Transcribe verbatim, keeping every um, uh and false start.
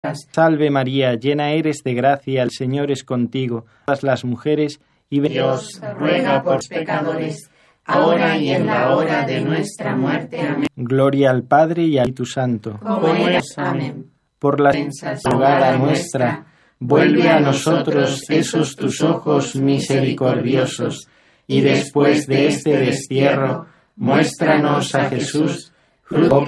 Salve María, llena eres de gracia, el Señor es contigo. Todas las mujeres y Dios ruega por pecadores, ahora y en la hora de nuestra muerte. Amén. Gloria al Padre y al Espíritu Santo. Como era, amén. Por la rogada nuestra, vuelve a nosotros esos tus ojos misericordiosos, y después de este destierro, muéstranos a Jesús, fruto